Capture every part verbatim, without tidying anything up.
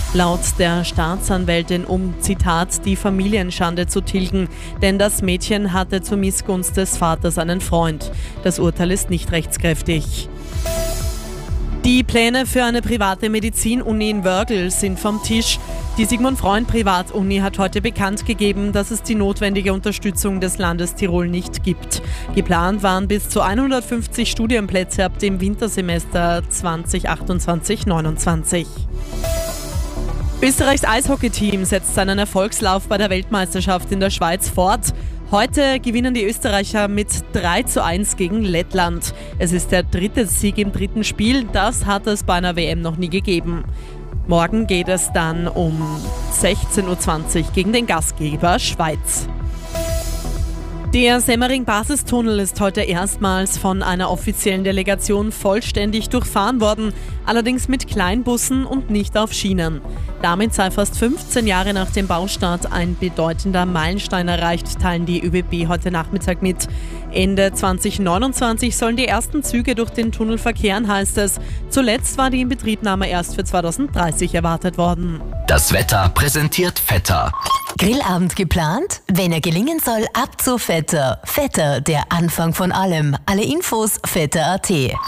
Laut der Staatsanwältin, um, Zitat, die Familienschande zu tilgen, denn das Mädchen hatte zur Missgunst des Vaters einen Freund. Das Urteil ist nicht rechtskräftig. Die Pläne für eine private Medizin-Uni in Wörgl sind vom Tisch. Die Sigmund Freund Privatuni hat heute bekannt gegeben, dass es die notwendige Unterstützung des Landes Tirol nicht gibt. Geplant waren bis zu hundertfünfzig Studienplätze ab dem Wintersemester zwanzig achtundzwanzig neunundzwanzig. Österreichs Eishockeyteam setzt seinen Erfolgslauf bei der Weltmeisterschaft in der Schweiz fort. Heute gewinnen die Österreicher mit drei zu eins gegen Lettland. Es ist der dritte Sieg im dritten Spiel, das hat es bei einer W M noch nie gegeben. Morgen geht es dann um sechzehn Uhr zwanzig gegen den Gastgeber Schweiz. Der Semmering-Basistunnel ist heute erstmals von einer offiziellen Delegation vollständig durchfahren worden, allerdings mit Kleinbussen und nicht auf Schienen. Damit sei fast fünfzehn Jahre nach dem Baustart ein bedeutender Meilenstein erreicht, teilen die ÖBB heute Nachmittag mit. Ende zwanzig neunundzwanzig sollen die ersten Züge durch den Tunnel verkehren, heißt es. Zuletzt war die Inbetriebnahme erst für zweitausenddreißig erwartet worden. Das Wetter präsentiert Vetter. Grillabend geplant? Wenn er gelingen soll, ab zu Vetter. Vetter, der Anfang von allem. Alle Infos vetter punkt a t.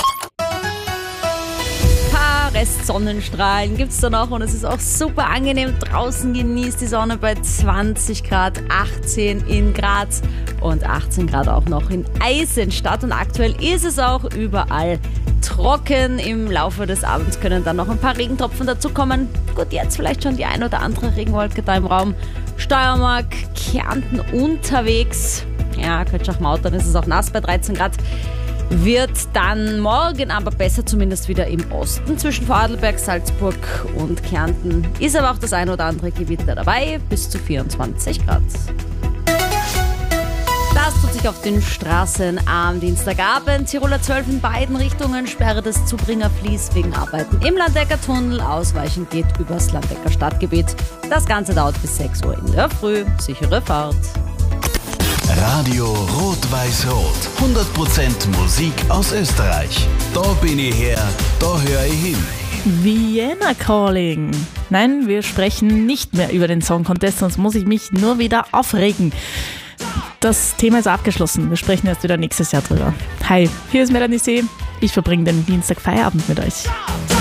Rest Sonnenstrahlen gibt es da noch und es ist auch super angenehm. Draußen genießt die Sonne bei zwanzig Grad, achtzehn in Graz und achtzehn Grad auch noch in Eisenstadt. Und aktuell ist es auch überall trocken. Im Laufe des Abends können dann noch ein paar Regentropfen dazukommen. Gut, jetzt vielleicht schon die ein oder andere Regenwolke da im Raum. Steiermark, Kärnten unterwegs. Ja, Kötschach-Mautern ist es auch nass bei dreizehn Grad. Wird dann morgen aber besser, zumindest wieder im Osten zwischen Vorarlberg, Salzburg und Kärnten. Ist aber auch das ein oder andere Gewitter dabei, bis zu vierundzwanzig Grad. Das tut sich auf den Straßen am Dienstagabend. Tiroler zwölf in beiden Richtungen, Sperre des Zubringerflies wegen Arbeiten im Landecker Tunnel. Ausweichen geht übers Landecker Stadtgebiet. Das Ganze dauert bis sechs Uhr in der Früh. Sichere Fahrt. Radio Rot-Weiß-Rot. hundert Prozent Musik aus Österreich. Da bin ich her, da höre ich hin. Vienna Calling. Nein, wir sprechen nicht mehr über den Song Contest, sonst muss ich mich nur wieder aufregen. Das Thema ist abgeschlossen. Wir sprechen erst wieder nächstes Jahr drüber. Hi, hier ist Melanie See. Ich verbringe den Dienstag Feierabend mit euch.